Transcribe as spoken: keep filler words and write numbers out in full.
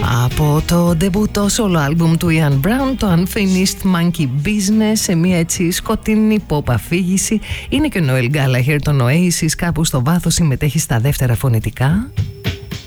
Από το ντεμπούτο solo album του Ian Brown, το Unfinished Monkey Business, σε μια έτσι σκοτεινή pop αφήγηση, είναι και ο Noel Gallagher, τον Oasis, κάπου στο βάθος συμμετέχει στα δεύτερα φωνητικά.